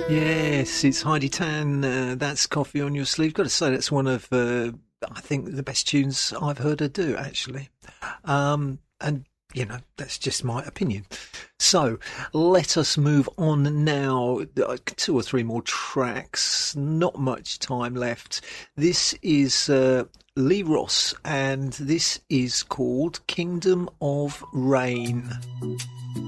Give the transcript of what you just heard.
Yes, it's Heidi Tan. That's Coffee on Your Sleeve. Got to say, that's one of, I think, the best tunes I've heard her do, actually. And, you know, that's just my opinion. So let us move on now. Two or three more tracks. Not much time left. This is Lee Ross, and this is called Kingdom of Rain.